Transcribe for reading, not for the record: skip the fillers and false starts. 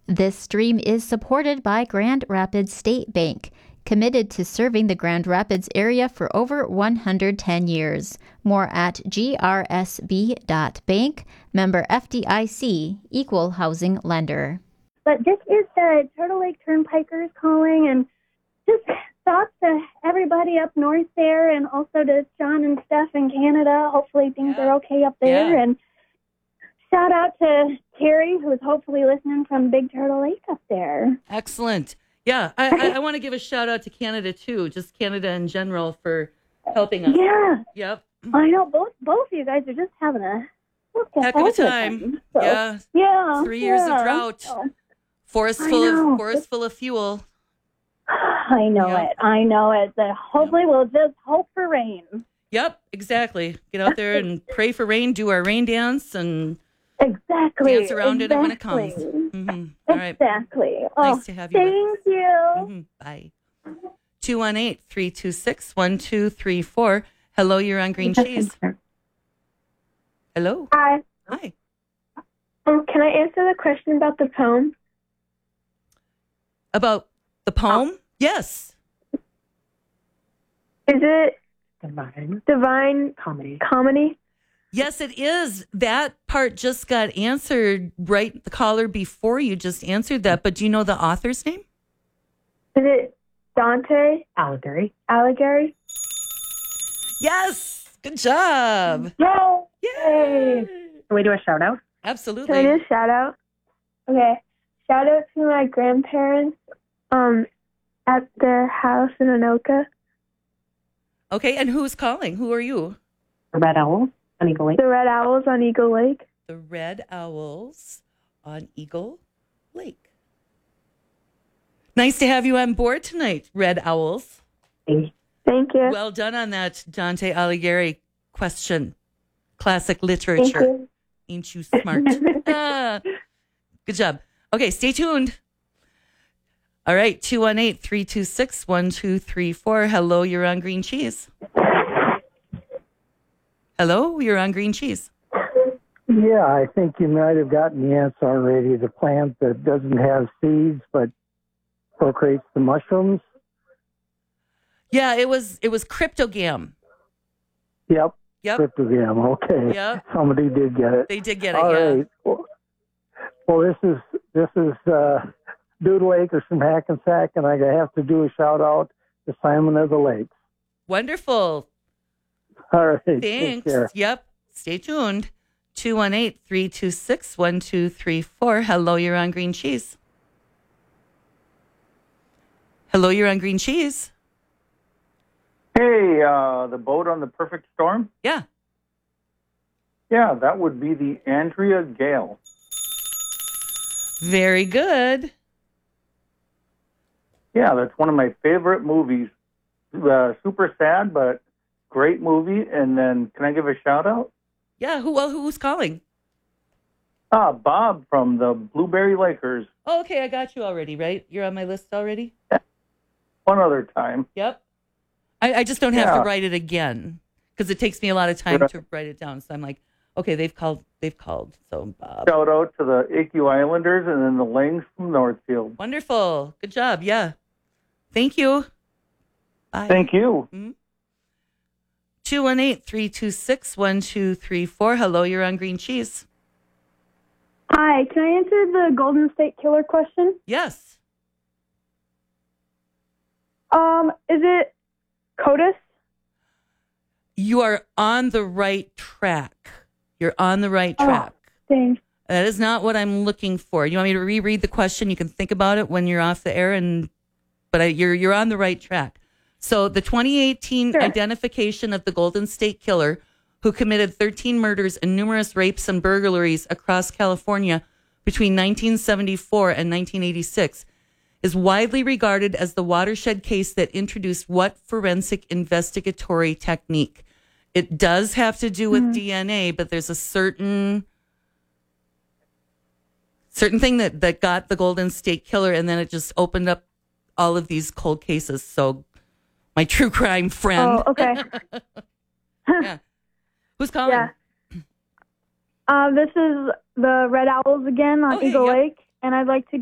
This stream is supported by Grand Rapids State Bank, committed to serving the Grand Rapids area for over 110 years. More at grsb.bank, member FDIC, equal housing lender. But this is the Turtle Lake Turnpikers calling, and just thoughts to everybody up north there, and also to John and Steph in Canada. Hopefully things are okay up there. And shout out to Terry, who's hopefully listening from Big Turtle Lake up there. Excellent. Yeah, I want to give a shout out to Canada too, just Canada in general for helping us. Yeah. Yep. I know both of you guys are just having a heck of a time. So, yeah. 3 years of drought. So, forest full of fuel. I know it. So hopefully we'll just hope for rain. Yep, exactly. Get out there and pray for rain, do our rain dance, and dance around it when it comes. Mm-hmm. All right. Exactly. Nice to have you. Thank you. Mm-hmm. Bye. 218-326-1234. Hello, you're on Green Cheese. Hello. Hi. Hi. Can I answer the question about the poem? About the poem? Yes. Is it Divine Comedy? Yes, it is. That part just got answered, right? The caller before you just answered that. But do you know the author's name? Is it Dante Alighieri? Yes. Good job. No. Yay. Can we do a shout out? Absolutely. Can I do a shout out? Okay. Shout out to my grandparents at their house in Anoka. Okay, and who's calling? Who are you? The Red Owls on Eagle Lake. The Red Owls on Eagle Lake. The Red Owls on Eagle Lake. Nice to have you on board tonight, Red Owls. Thank you. Well done on that Dante Alighieri question. Classic literature. Thank you. Ain't you smart? Good job. Okay, stay tuned. All right, 218-326-1234. Hello, you're on Green Cheese. Hello, you're on Green Cheese. Yeah, I think you might have gotten the answer already. The plant that doesn't have seeds but procreates the mushrooms. Yeah, it was cryptogam. Yep. Cryptogam. Okay. Yep. Somebody did get it. They did get it. All yeah. right. Well, this is Doodle Acres from Hackensack, and I have to do a shout out to Simon of the Lakes. Wonderful. All right. Thanks. Take care. Yep. Stay tuned. 218-326-1234. Hello, you're on Green Cheese. Hello, you're on Green Cheese. Hey, the boat on the perfect storm? Yeah. Yeah, that would be the Andrea Gale. Very good. Yeah, that's one of my favorite movies. Super sad, but great movie. And then, can I give a shout out? Yeah, who's calling? Bob from the Blueberry Lakers. Oh, okay, I got you already, right? You're on my list already? Yeah. One other time. Yep. I just don't have to write it again because it takes me a lot of time to write it down. So I'm like, okay, they've called. So Bob. Shout out to the AQ Islanders and then the Langs from Northfield. Wonderful. Good job. Yeah. Thank you. Bye. Thank you. 218-326-1234. Hello, you're on Green Cheese. Hi, can I answer the Golden State Killer question? Yes. Is it CODIS? You are on the right track. You're on the right track. Thanks. That is not what I'm looking for. You want me to reread the question? You can think about it when you're off the air, but you're on the right track. So the 2018 identification of the Golden State Killer, who committed 13 murders and numerous rapes and burglaries across California between 1974 and 1986, is widely regarded as the watershed case that introduced what forensic investigatory technique? It does have to do with DNA, but there's a certain thing that got the Golden State Killer, and then it just opened up all of these cold cases. So my true crime friend. Oh, okay. Yeah. Who's calling? Yeah. This is the Red Owls again on Eagle Lake, and I'd like to